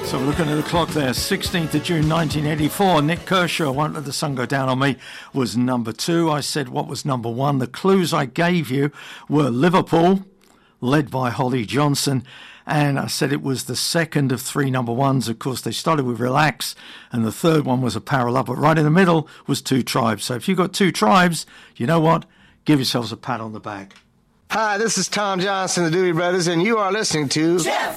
So we're looking at the clock there, 16th of June 1984. Nick Kershaw, Won't Let the Sun Go Down on Me, was number 2. I said what was number 1. The clues I gave you were Liverpool, led by Holly Johnson, and I said it was the second of 3 number 1s. Of course, they started with Relax, and the third one was A Parallel, but right in the middle was Two Tribes. So if you've got Two Tribes, you know what? Give yourselves a pat on the back. Hi, this is Tom Johnson, the Doobie Brothers, and you are listening to Jeff